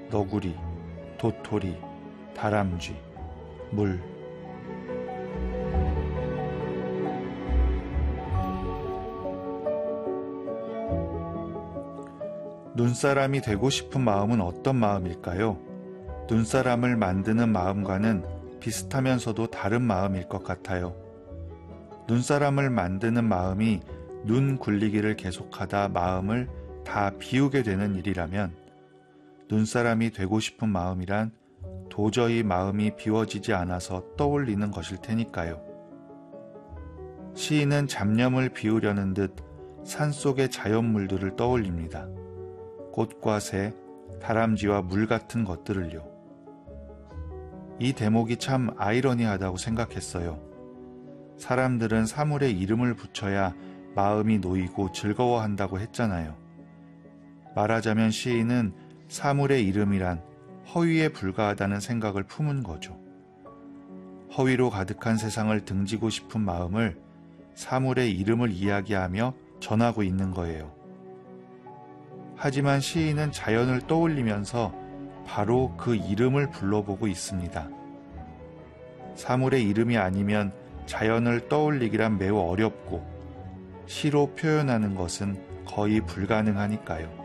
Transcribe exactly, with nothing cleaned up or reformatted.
너구리, 도토리, 다람쥐, 물. 눈사람이 되고 싶은 마음은 어떤 마음일까요? 눈사람을 만드는 마음과는 비슷하면서도 다른 마음일 것 같아요. 눈사람을 만드는 마음이 눈 굴리기를 계속하다 마음을 다 비우게 되는 일이라면 눈사람이 되고 싶은 마음이란 도저히 마음이 비워지지 않아서 떠올리는 것일 테니까요. 시인은 잡념을 비우려는 듯 산속의 자연물들을 떠올립니다. 꽃과 새, 다람쥐와 물 같은 것들을요. 이 대목이 참 아이러니하다고 생각했어요. 사람들은 사물에 이름을 붙여야 마음이 놓이고 즐거워한다고 했잖아요. 말하자면 시인은 사물의 이름이란 허위에 불과하다는 생각을 품은 거죠. 허위로 가득한 세상을 등지고 싶은 마음을 사물의 이름을 이야기하며 전하고 있는 거예요. 하지만 시인은 자연을 떠올리면서 바로 그 이름을 불러보고 있습니다. 사물의 이름이 아니면 자연을 떠올리기란 매우 어렵고 시로 표현하는 것은 거의 불가능하니까요.